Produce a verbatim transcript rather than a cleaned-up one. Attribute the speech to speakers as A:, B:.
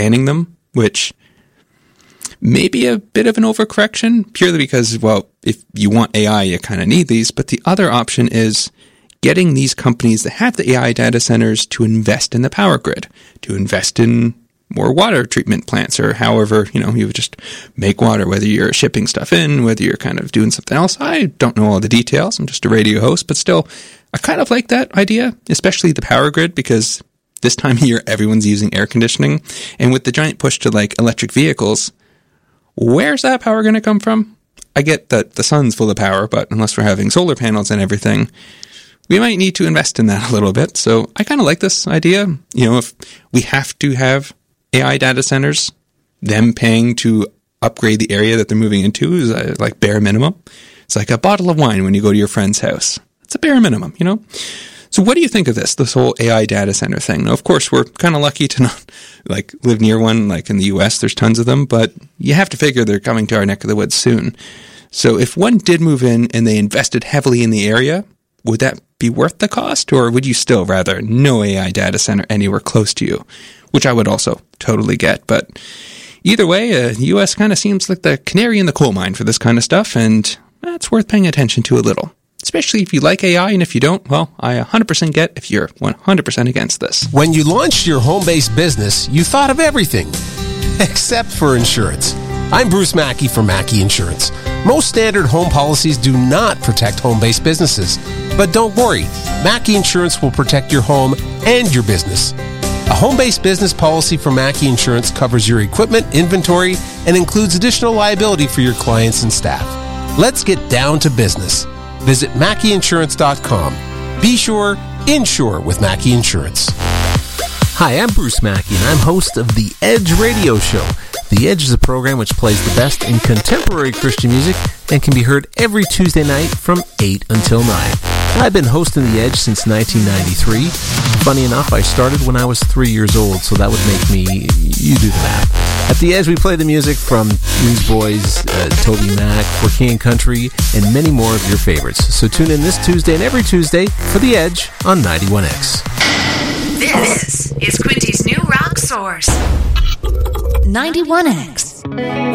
A: banning them, which may be a bit of an overcorrection, purely because, well, if you want A I, you kind of need these. But the other option is getting these companies that have the A I data centers to invest in the power grid, to invest in more water treatment plants, or however, you know, you would just make water, whether you're shipping stuff in, whether you're kind of doing something else. I don't know all the details. I'm just a radio host, but still, I kind of like that idea, especially the power grid, because this time of year, everyone's using air conditioning. And with the giant push to like electric vehicles, where's that power going to come from? I get that the sun's full of power, but unless we're having solar panels and everything, we might need to invest in that a little bit. So I kind of like this idea. You know, if we have to have A I data centers, them paying to upgrade the area that they're moving into is uh, like bare minimum. It's like a bottle of wine when you go to your friend's house. It's a bare minimum, you know? So what do you think of this, this whole A I data center thing? Now, of course, we're kind of lucky to not like live near one, like in the U S, there's tons of them, but you have to figure they're coming to our neck of the woods soon. So if one did move in and they invested heavily in the area, would that be worth the cost, or would you still rather no A I data center anywhere close to you? Which I would also totally get. But either way, uh, the U S kind of seems like the canary in the coal mine for this kind of stuff, and that's worth paying attention to a little. Especially if you like A I, and if you don't, well, I one hundred percent get if you're one hundred percent against this.
B: When you launched your home-based business, you thought of everything, except for insurance. I'm Bruce Mackey from Mackey Insurance. Most standard home policies do not protect home-based businesses. But don't worry, Mackey Insurance will protect your home and your business. A home-based business policy from Mackey Insurance covers your equipment, inventory, and includes additional liability for your clients and staff. Let's get down to business. Visit Mackey Insurance dot com. Be sure, insure with Mackey Insurance.
C: Hi, I'm Bruce Mackey, and I'm host of The Edge Radio Show. The Edge is a program which plays the best in contemporary Christian music and can be heard every Tuesday night from eight until nine. I've been hosting The Edge since nineteen ninety-three. Funny enough, I started when I was three years old, so that would make me, you do the math. At The Edge, we play the music from Newsboys, uh, Toby Mac, For King and Country, and many more of your favorites. So tune in this Tuesday and every Tuesday for The Edge on ninety-one X.
D: This is Quinty's new rock source. ninety-one X.